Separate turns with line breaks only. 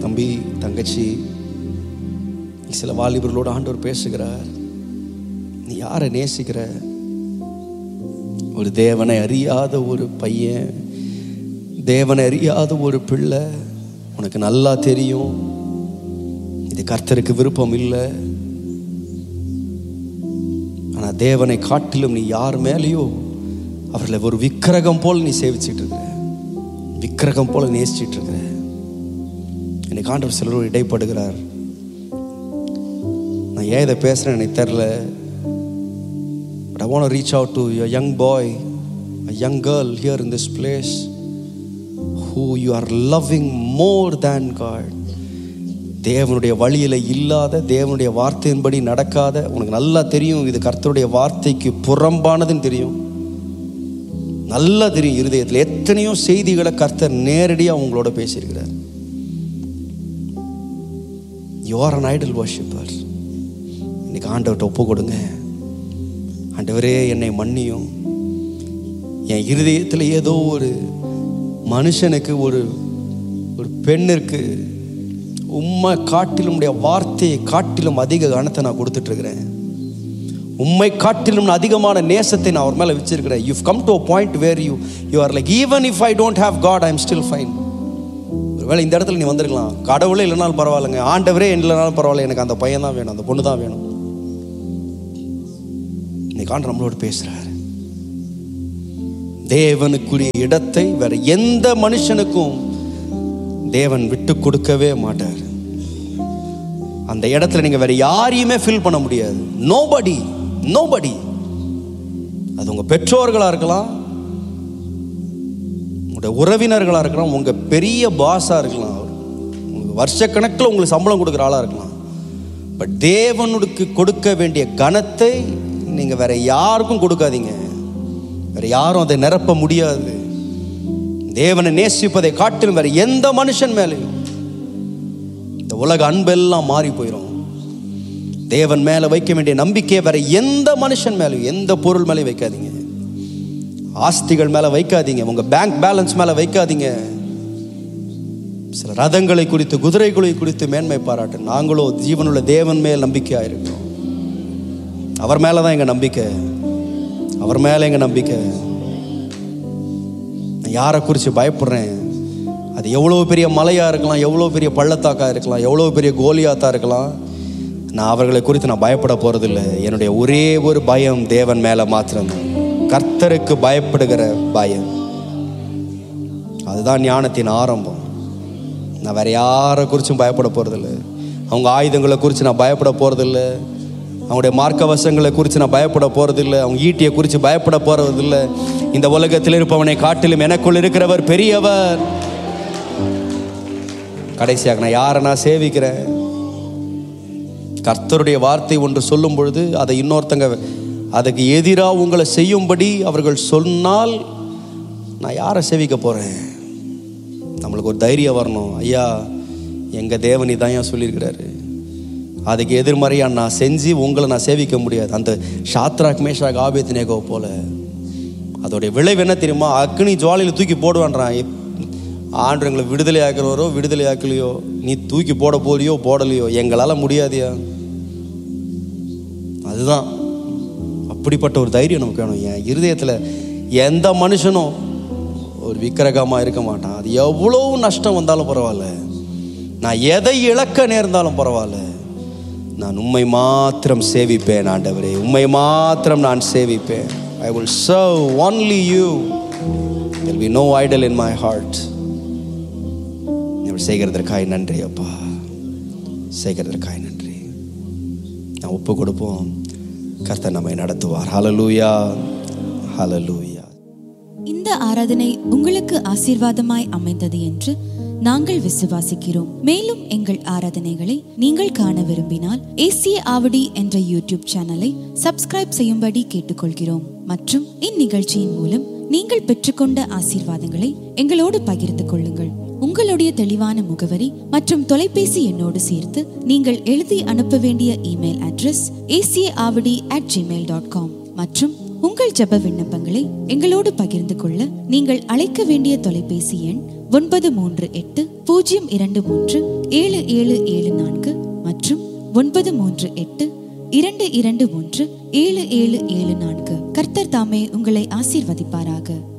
தம்பி, தங்கச்சி, சில வாலிபர்களோட ஆண்டவர் பேசுகிறார். நீ யாரை நேசிக்கிற? ஒரு தேவனை அறியாத ஒரு பையன், தேவனை அறியாத ஒரு பிள்ளை. உனக்கு நல்லா தெரியும் இது கர்த்தருக்கு விருப்பம் இல்லை. ஆனால் தேவனை காட்டிலும் நீ யார் மேலேயோ அவர்களை ஒரு விக்கிரகம் போல் நீ சேவிச்சிட்டு இருக்கிற, விக்கிரகம் போல நேசிச்சிட்டு இருக்கிற. இன்னைக்கு ஆண்டவர் சிலரோடு இடைப்படுகிறார். நான் ஏன் இதை பேசுகிறேன் எனக்கு தெரில. But I want to reach out to a young boy, a young girl here in this place who you are loving more than God. தேவனுடைய வழியில் இல்லாத, தேவனுடைய வார்த்தையின்படி நடக்காத, உனக்கு நல்லா தெரியும் இது கர்த்தருடைய வார்த்தைக்கு புறம்பானதுன்னு தெரியும், நல்லா தெரியும். இருதயத்தில் எத்தனையோ செய்திகளை கர்த்தர் நேரடியாக உங்களோட பேசியிருக்கிறார். You are an idol worshipper. இன்னைக்கு ஆண்டவர்கிட்ட ஒப்பு கொடுங்க. ஆண்டவரே என்னை மன்னியும். என் இருதயத்தில் ஏதோ ஒரு மனுஷனுக்கு, ஒரு பெண்ணிற்கு உம்மை காட்டிலும், வார்த்தையை காட்டிலும் அதிக கனத்தை நான் கொடுத்துட்ருக்கிறேன். உம்மை காட்டிலும் அதிகமான நேசத்தை நான் அவர் மேலே வச்சிருக்கிறேன். You've come to a point where you are like, even if I don't have God, I'm still fine. ஒருவேளை இந்த இடத்துல நீ வந்திருக்கலாம், கடவுளே இல்லைனாலும் பரவாயில்லைங்க, ஆண்டவரே இல்லைனாலும் பரவாயில்ல, எனக்கு அந்த பையன் தான் வேணும், அந்த பொண்ணு தான் வேணும். இன்னைக்கு ஆண்டவர் நம்மளோட பேசுறாரு. தேவனுக்குரிய இடத்தை வேற எந்த மனுஷனுக்கும் தேவன் விட்டு கொடுக்கவே மாட்டார். அந்த இடத்துல நீங்க வேற யாரையுமே ஃபில் பண்ண முடியாது. நோபடி. அது உங்க பெற்றோர்களா இருக்கலாம், உங்களுடைய உறவினர்களா இருக்கலாம், உங்க பெரிய பாஸா இருக்கலாம், உங்க வருஷக்கணக்கில் உங்களுக்கு சம்பளம் கொடுக்குற ஆளா இருக்கலாம். பட் தேவனுக்கு கொடுக்க வேண்டிய கனத்தை நீங்க வேற யாருக்கும் கொடுக்காதீங்க. வேற யாரும் அதை நிரப்ப முடியாது. தேவனை நேசிப்பதை காட்டிலும் வேற எந்த மனுஷன் மேலேயும் இந்த உலக அன்பெல்லாம் மாறி போயிடும். தேவன் மேல வைக்க வேண்டிய நம்பிக்கையை வேற எந்த மனுஷன் மேலேயும், எந்த பொருள் மேலேயும் வைக்காதீங்க. ஆஸ்திகள் மேல வைக்காதீங்க, உங்க பேங்க் பேலன்ஸ் மேல வைக்காதீங்க. சில ரதங்களை குறித்து, குதிரைகளை குறித்து மேன்மை பாராட்டு. நாங்களோ ஜீவனுள்ள தேவன் மேல் நம்பிக்கையா இருக்கிறோம். அவர் மேலதான் எங்க நம்பிக்கை, அவர் மேல எங்க நம்பிக்கை. நான் யாரை குறித்து பயப்படுறேன்? அது எவ்வளோ பெரிய மலையா இருக்கலாம், எவ்வளோ பெரிய பள்ளத்தாக்கா இருக்கலாம், எவ்வளோ பெரிய கோலியாத்தா இருக்கலாம். நான் அவர்களை குறித்து நான் பயப்பட போறதில்லை. என்னுடைய ஒரே ஒரு பயம் தேவன் மேல மாத்திரம், கர்த்தருக்கு பயப்படுகிற பயம். அதுதான் ஞானத்தின் ஆரம்பம். நான் வேற யாரை குறிச்சும் பயப்பட போறதில்லை. அவங்க ஆயுதங்களை குறித்து நான் பயப்பட போறதில்லை. அவங்களுடைய மார்க்க வசங்களை குறித்து நான் பயப்பட போறதில்லை. அவங்க ஈட்டியை குறித்து பயப்பட போறதில்லை. இந்த உலகத்தில் இருப்பவனை காட்டிலும் எனக்குள் இருக்கிறவர் பெரியவர். கடைசியாக நான் யாரை நான் சேவிக்கிறேன்? கர்த்தருடைய வார்த்தை ஒன்று சொல்லும் பொழுது அதை இன்னொருத்தங்க அதுக்கு எதிராக உங்களை செய்யும்படி அவர்கள் சொன்னால் நான் யாரை சேவிக்க போறேன்? நம்மளுக்கு ஒரு தைரியம் வரணும். ஐயா, எங்க தேவனி தான் ஏன் சொல்லியிருக்கிறாரு, அதுக்கு எதிர்மறையா நான் செஞ்சு உங்களை நான் சேவிக்க முடியாது. அந்த ஷாத்ராக் மேஷாக் ஆபேத்நேகோ போல அதோடைய விளைவு என்ன தெரியுமா? அக்னி ஜுவாலையில் தூக்கி போடுவான்றான். ஆண்டு எங்களை விடுதலை ஆக்கிறவரோ விடுதலை ஆக்கலையோ, நீ தூக்கி போட போறியோ போடலையோ, எங்களால் முடியாதியா. அதுதான், அப்படிப்பட்ட ஒரு தைரியம் நமக்கு வேணும். என் இருதயத்தில் எந்த மனுஷனும் ஒரு விக்கிரகமாக இருக்க மாட்டான். அது எவ்வளோ நஷ்டம் வந்தாலும் பரவாயில்ல, நான் எதை இழக்க நேர்ந்தாலும் பரவாயில்ல, நான் உம்மை மாத்திரம் சேவிப்பேன். ஆண்டவரே, உம்மை மாத்திரம் நான் சேவிப்பேன். I will serve only you. There will be no idol in my heart. நீங்கள் செய்கிறதற்காய் நன்றி அப்பா, செய்கிறதற்காய் நன்றி. நான் ஒப்பு கொடுப்போம், கர்த்தர் நம்மை நடத்துவார். ஹல்லேலூயா, ஹல்லேலூயா.
இந்த ஆராதனை உங்களுக்கு ஆசீர்வாதமாய் அமைந்தது என்று நாங்கள் விசுவாசிக்கிறோம். மேலும் எங்கள் ஆராதனைகளை நீங்கள் காண விரும்பினால் ஏசிய ஆவடி என்ற யூடியூப் சேனலை சப்ஸ்கிரைப் செய்யும்படி கேட்டுக்கொள்கிறோம். மற்றும் இந்நிகழ்ச்சியின் மூலம் நீங்கள் பெற்றுக்கொண்ட ஆசீர்வாதங்களை எங்களோடு பகிர்ந்து கொள்ளுங்கள். உங்களுடைய தெளிவான முகவரி மற்றும் தொலைபேசி எண்ணோடு சேர்த்து நீங்கள் எழுதி அனுப்ப வேண்டிய இமெயில் அட்ரஸ் acaavadi@gmail.com மற்றும் உங்கள் ஜெப விண்ணப்பங்களை எங்களோடு பகிர்ந்து கொள்ள நீங்கள் அழைக்க வேண்டிய தொலைபேசி எண் 938-023-7774 மற்றும் 938-221-7774. கர்த்தர் தாமே உங்களை ஆசீர்வதிப்பாராக.